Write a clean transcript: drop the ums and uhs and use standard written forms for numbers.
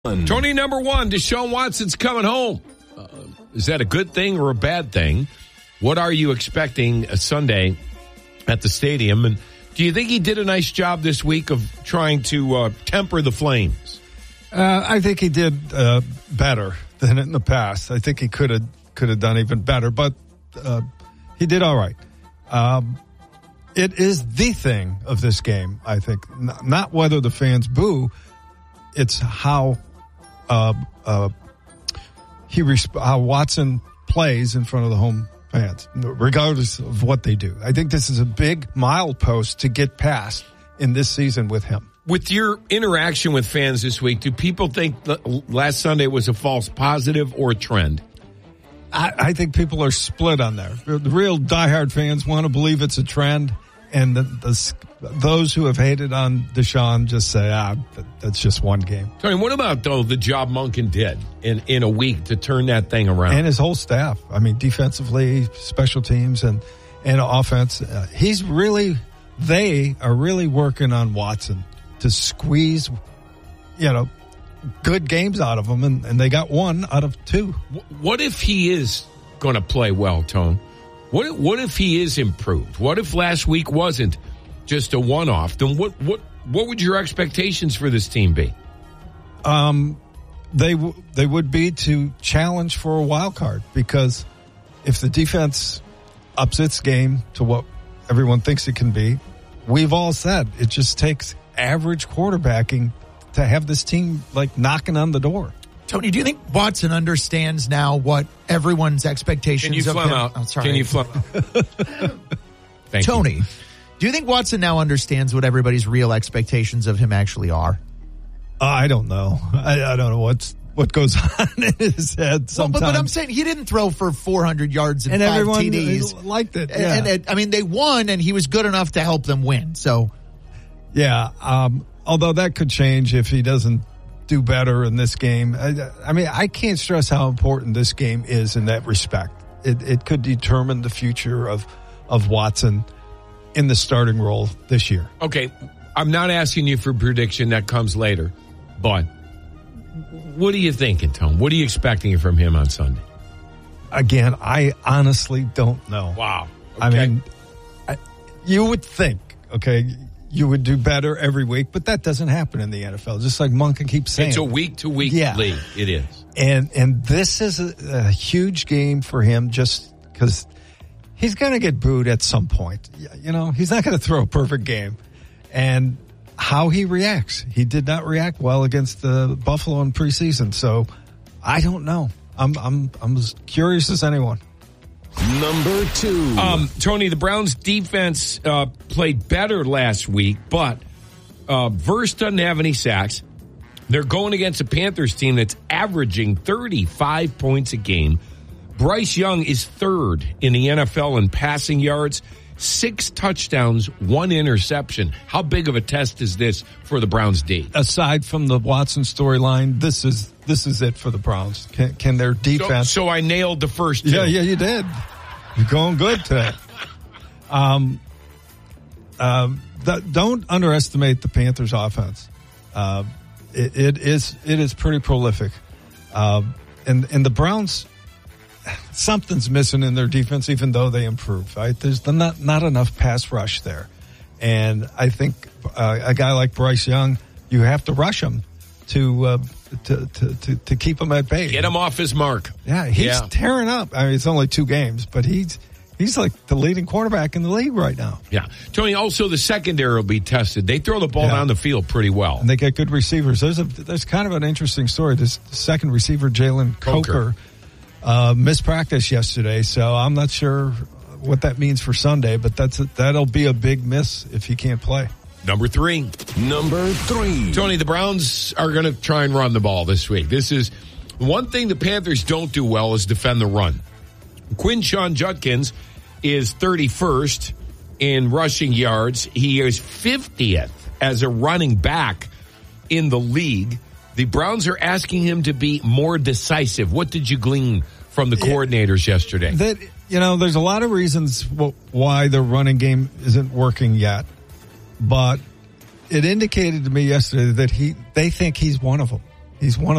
Tony, number one, Deshaun Watson's coming home. Is that a good thing or a bad thing? What are you expecting Sunday at the stadium? And do you think he did a nice job this week of trying to temper the flames? I think he did better than in the past. I think he could have done even better, but he did all right. It is the thing of this game, I think. Not whether the fans boo, it's how how Watson plays in front of the home fans, regardless of what they do. I think this is a big milepost to get past in this season with him. With your interaction with fans this week, do people think that last Sunday was a false positive or a trend? I think people are split on there. The real diehard fans want to believe it's a trend, and those who have hated on Deshaun just say, that's just one game. Tony, what about, though, the job Monken did in a week to turn that thing around? And his whole staff. I mean, defensively, special teams, and offense. They are really working on Watson to squeeze, good games out of him, and they got one out of two. What if he is going to play well, Tone? What if he is improved? What if last week wasn't just a one-off? Then what would your expectations for this team be? They would be to challenge for a wild card, because if the defense ups its game to what everyone thinks it can be, we've all said it just takes average quarterbacking to have this team knocking on the door. Tony, do you think Watson understands now what everyone's expectations of him? Can you flum out? Thank Tony, you. do you think Watson now understands what everybody's real expectations of him actually are? I don't know. I don't know what goes on in his head sometimes. But I'm saying he didn't throw for 400 yards and 5 everyone TDs. Liked it. Yeah. And they won, and he was good enough to help them win. So, yeah. Although that could change if he doesn't do better in this game. I can't stress how important this game is in that respect. It could determine the future of Watson in the starting role this year. Okay, I'm not asking you for a prediction, that comes later, but what are you thinking, Tom? What are you expecting from him on Sunday? Again, I honestly don't know. Wow. Okay. I mean, you would think, you would do better every week, but that doesn't happen in the NFL. Just like Monken keeps saying, it's a week-to-week league. It is, and this is a huge game for him, just because he's going to get booed at some point. He's not going to throw a perfect game, and how he reacts. He did not react well against the Buffalo in preseason, so I don't know. I'm as curious as anyone. Number 2. Tony, the Browns defense played better last week, but Verse doesn't have any sacks. They're going against a Panthers team that's averaging 35 points a game. Bryce Young is third in the NFL in passing yards, 6 touchdowns, 1 interception. How big of a test is this for the Browns D? Aside from the Watson storyline, this is it for the Browns. Can their defense? So I nailed the first 2. Yeah, you did. You're going good today. Don't underestimate the Panthers' offense. It is pretty prolific, and the Browns, something's missing in their defense, even though they improved. Right, there's not enough pass rush there, and I think a guy like Bryce Young, you have to rush him to keep him at bay. Get him off his mark. Yeah, he's tearing up. I mean, it's only 2 games, but he's like the leading quarterback in the league right now. Yeah. Tony, also the secondary will be tested. They throw the ball down the field pretty well. And they get good receivers. There's kind of an interesting story. This second receiver, Jalen Coker, missed practice yesterday, so I'm not sure what that means for Sunday, but that'll be a big miss if he can't play. Number 3. Tony, the Browns are going to try and run the ball this week. This is one thing the Panthers don't do well is defend the run. Quinshon Judkins is 31st in rushing yards. He is 50th as a running back in the league. The Browns are asking him to be more decisive. What did you glean from the coordinators yesterday? There's a lot of reasons why the running game isn't working yet, but it indicated to me yesterday that they think he's one of them. He's one of